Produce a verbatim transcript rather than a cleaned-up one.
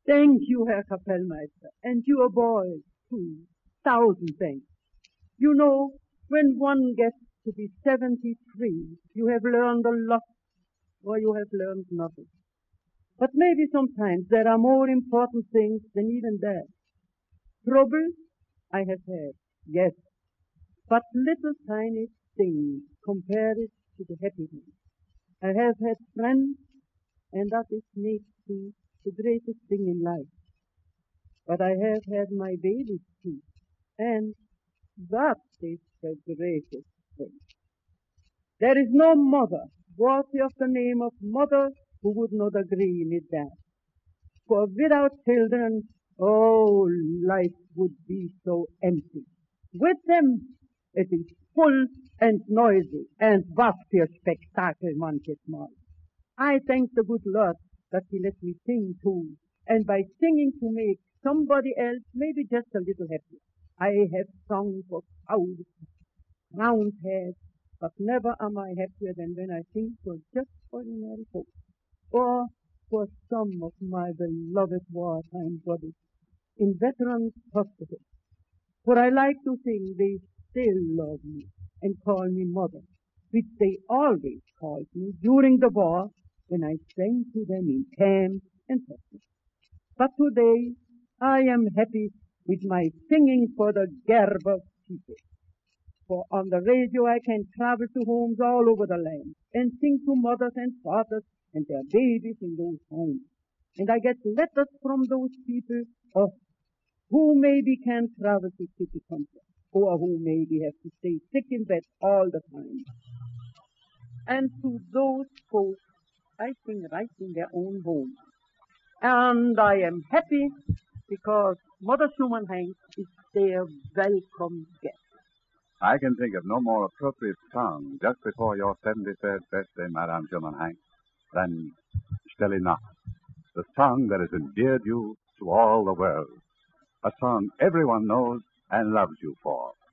Thank you, Herr Kapellmeister, and you boys, too. Thousand thanks. You know, when one gets to be seventy-three, you have learned a lot, or you have learned nothing. But maybe sometimes there are more important things than even that. Trouble I have had, yes, but little tiny things compared to the happiness. I have had friends, and that is maybe the greatest thing in life. But I have had my babies too, and that is the greatest thing. There is no mother worthy of the name of mother who would not agree with that. For without children, oh, life would be so empty. With them, it is full and noisy, and was für Spektakel manches Mal. I thank the good Lord that He let me sing too, and by singing to make somebody else maybe just a little happier. I have sung for thousands, round heads, but never am I happier than when I sing for just ordinary folks, or for some of my beloved wartime buddies in veterans' hospitals. For I like to think they still love me and call me mother, which they always called me during the war when I sang to them in camps and hospitals. But today I am happy with my singing for the Gerber people. For on the radio I can travel to homes all over the land and sing to mothers and fathers and their babies in those homes. And I get letters from those people of who maybe can travel to city country, or who maybe have to stay sick in bed all the time. And to those folks, I sing right in their own home. And I am happy because Mother Schumann Hank is their welcome guest. I can think of no more appropriate song just before your seventy-third birthday, Madame Schumann Hank, than Stille Nacht, the song that has endeared you to all the world, a song everyone knows and loves you for.